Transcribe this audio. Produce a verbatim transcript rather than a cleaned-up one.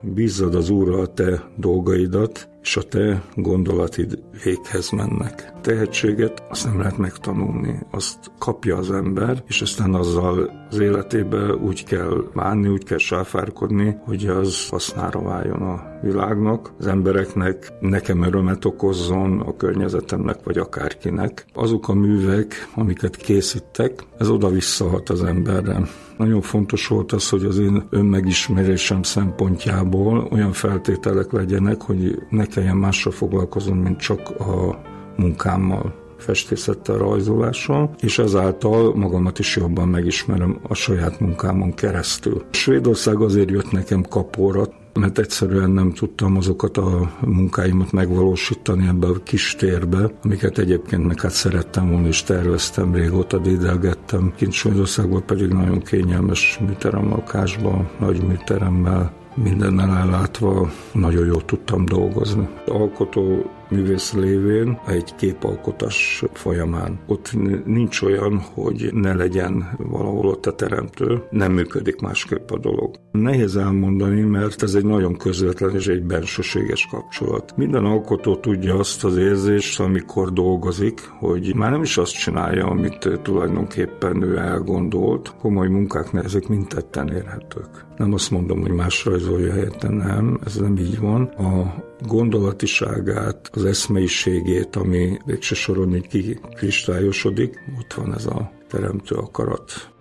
bízzad az Úrra a te dolgaidat, és a te gondolatid véghez mennek. A tehetséget azt nem lehet megtanulni, azt kapja az ember, és aztán azzal az életébe úgy kell bánni, úgy kell sáfárkodni, hogy az hasznára váljon a világnak, az embereknek, nekem örömet okozzon, a környezetemnek, vagy akárkinek. Azok a művek, amiket készítek, ez oda-visszahat az emberre. Nagyon fontos volt az, hogy az én önmegismerésem szempontjából olyan feltételek legyenek, hogy ne kelljen mással foglalkoznom, mint csak a munkámmal, festészettel, rajzolással, és ezáltal magamat is jobban megismerem a saját munkámon keresztül. Svédország azért jött nekem kapóra, mert egyszerűen nem tudtam azokat a munkáimat megvalósítani ebbe a kis térbe, amiket egyébként meg hát szerettem volna, és terveztem, régóta dédelgettem. Kint Svédországban pedig nagyon kényelmes műteremlakásban, nagy műteremmel, mindennel ellátva nagyon jól tudtam dolgozni. Alkotó művész lévén egy képalkotás folyamán. Ott nincs olyan, hogy ne legyen valahol ott a teremtő, nem működik másképp a dolog. Nehéz elmondani, mert ez egy nagyon közvetlen és egy bensőséges kapcsolat. Minden alkotó tudja azt az érzést, amikor dolgozik, hogy már nem is azt csinálja, amit tulajdonképpen ő elgondolt. Komoly munkák, ezek mind tetten érhetők. Nem azt mondom, hogy más rajzolja helyette, nem, ez nem így van. A gondolatiságát, az eszmeiségét, ami végső soron így kikristályosodik, ott van ez a teremtő akarat.